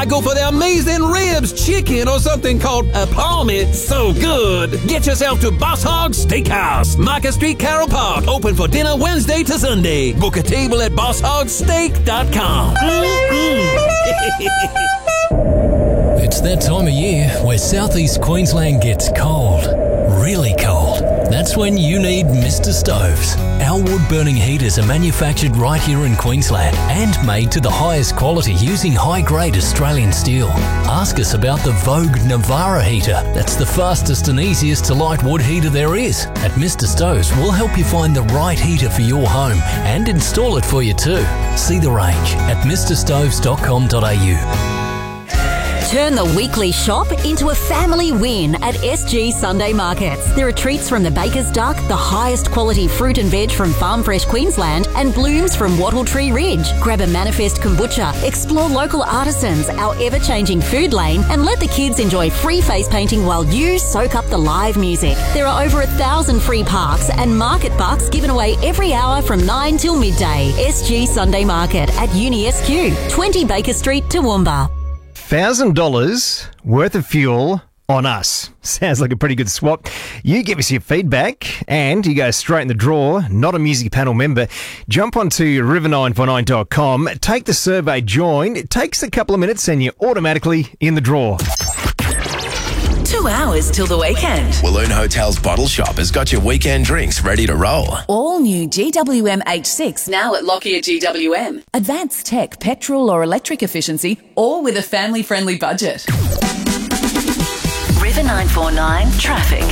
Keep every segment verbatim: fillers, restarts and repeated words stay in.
I go for the amazing ribs, chicken, or something called a palmy. So good. Get yourself to Boss Hog Steakhouse, Market Street, Carroll Park. Open for dinner Wednesday to Sunday. Book a table at boss hog steak dot com. It's that time of year where southeast Queensland gets cold. Really cold. That's when you need Mister Stoves. Our wood-burning heaters are manufactured right here in Queensland and made to the highest quality using high-grade Australian steel. Ask us about the Vogue Navara heater. That's the fastest and easiest to light wood heater there is. At Mister Stoves, we'll help you find the right heater for your home and install it for you too. See the range at mister stoves dot com dot a u. Turn the weekly shop into a family win at S G Sunday Markets. There are treats from the Baker's Duck, the highest quality fruit and veg from Farm Fresh Queensland, and blooms from Wattle Tree Ridge. Grab a Manifest kombucha, explore local artisans, our ever-changing food lane, and let the kids enjoy free face painting while you soak up the live music. There are over a thousand free parks and market bucks given away every hour from nine till midday. S G Sunday Market at Uni S Q, twenty Baker Street, Toowoomba. one thousand dollars worth of fuel on us. Sounds like a pretty good swap. You give us your feedback and you go straight in the draw, not a music panel member. Jump onto river nine four nine dot com, take the survey, join. It takes a couple of minutes and you're automatically in the draw. Two hours till the weekend. Walloon Hotels Bottle Shop has got your weekend drinks ready to roll. All new G W M H six now at Lockyer G W M. Advanced tech, petrol or electric efficiency, all with a family-friendly budget. River nine four nine Traffic.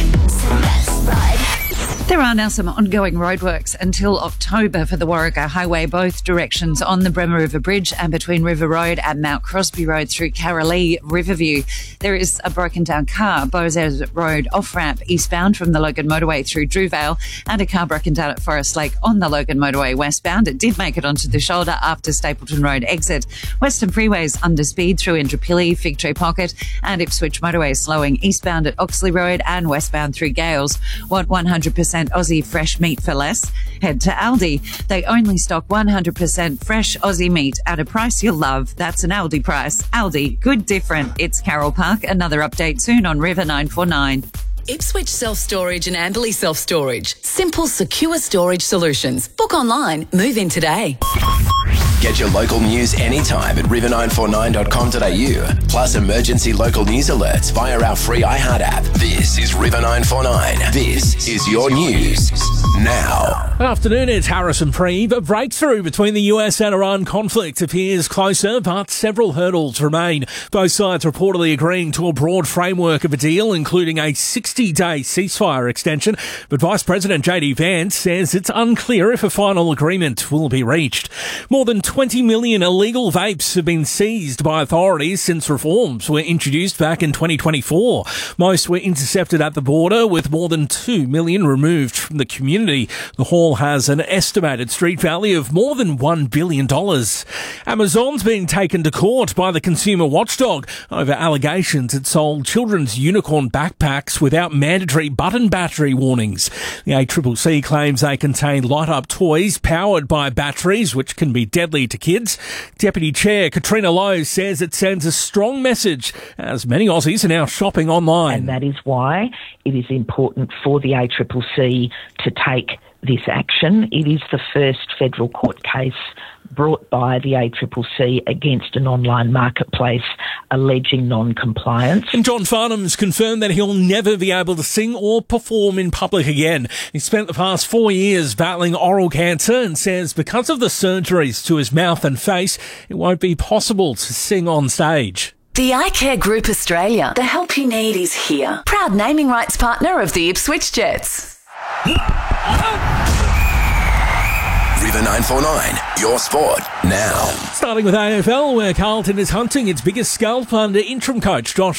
There are now some ongoing roadworks until October for the Warrego Highway, both directions on the Bremer River Bridge and between River Road and Mount Crosby Road through Carralee Riverview. There is a broken down car, Bozers Road off-ramp eastbound from the Logan Motorway through Drewvale, and a car broken down at Forest Lake on the Logan Motorway westbound. It did make it onto the shoulder after Stapleton Road exit. Western Freeways under speed through Indooroopilly, Fig Tree Pocket, and Ipswich Motorway slowing eastbound at Oxley Road and westbound through Gales. Want one hundred percent Aussie fresh meat for less? Head to Aldi. They only stock one hundred percent fresh Aussie meat at a price you'll love. That's an Aldi price. Aldi, good different. It's Carroll Park. Another update soon on River nine four nine. Ipswich Self-Storage and Amberley Self-Storage. Simple, secure storage solutions. Book online. Move in today. Get your local news anytime at river nine four nine dot com dot a u. Plus emergency local news alerts via our free iHeart app. This is River nine four nine. This is your news now. Good afternoon, it's Harrison Preeve. A breakthrough between the U S and Iran conflict appears closer, but several hurdles remain. Both sides reportedly agreeing to a broad framework of a deal, including a sixty-day ceasefire extension. But Vice President J D Vance says it's unclear if a final agreement will be reached. More than twenty million illegal vapes have been seized by authorities since reforms were introduced back in twenty twenty-four. Most were intercepted at the border, with more than two million removed from the community. The haul has an estimated street value of more than one billion dollars. Amazon's being taken to court by the consumer watchdog over allegations it sold children's unicorn backpacks without mandatory button battery warnings. The A C C C claims they contain light-up toys powered by batteries, which can be deadly to kids. Deputy Chair Katrina Lowe says it sends a strong message as many Aussies are now shopping online. And that is why it is important for the A C C C to take this action. It is the first federal court case brought by the A C C C against an online marketplace alleging non-compliance. And John Farnham's confirmed that he'll never be able to sing or perform in public again. He spent the past four years battling oral cancer and says because of the surgeries to his mouth and face, it won't be possible to sing on stage. The iCare Group Australia. The help you need is here. Proud naming rights partner of the Ipswich Jets. River nine four nine, your sport now. Starting with A F L, where Carlton is hunting its biggest scalp under interim coach Josh